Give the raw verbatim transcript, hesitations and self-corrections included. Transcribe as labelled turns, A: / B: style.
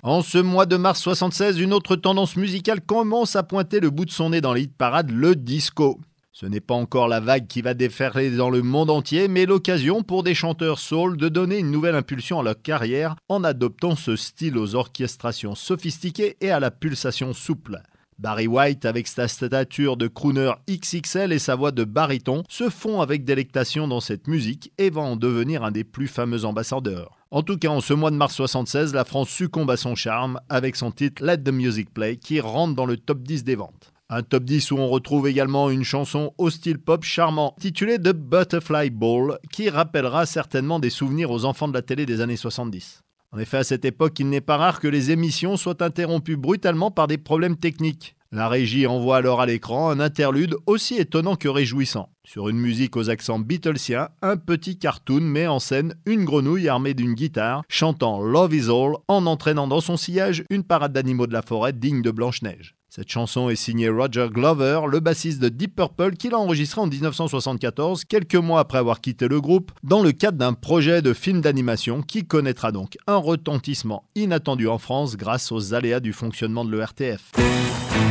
A: En ce mois de mars soixante-seize, une autre tendance musicale commence à pointer le bout de son nez dans les hit-parades, le disco. Ce n'est pas encore la vague qui va déferler dans le monde entier, mais l'occasion pour des chanteurs soul de donner une nouvelle impulsion à leur carrière en adoptant ce style aux orchestrations sophistiquées et à la pulsation souple. Barry White, avec sa stature de crooner X X L et sa voix de baryton, se fond avec délectation dans cette musique et va en devenir un des plus fameux ambassadeurs. En tout cas, en ce mois de mars soixante-seize, la France succombe à son charme avec son titre Let the Music Play qui rentre dans le top dix des ventes. Un top dix où on retrouve également une chanson au style pop charmant titulée The Butterfly Ball qui rappellera certainement des souvenirs aux enfants de la télé des années soixante-dix. En effet, à cette époque, il n'est pas rare que les émissions soient interrompues brutalement par des problèmes techniques. La régie envoie alors à l'écran un interlude aussi étonnant que réjouissant. Sur une musique aux accents beatlesiens, un petit cartoon met en scène une grenouille armée d'une guitare, chantant Love is All en entraînant dans son sillage une parade d'animaux de la forêt digne de Blanche-Neige. Cette chanson est signée Roger Glover, le bassiste de Deep Purple, qui l'a enregistrée en dix-neuf cent soixante-quatorze, quelques mois après avoir quitté le groupe, dans le cadre d'un projet de film d'animation qui connaîtra donc un retentissement inattendu en France grâce aux aléas du fonctionnement de l'E R T F.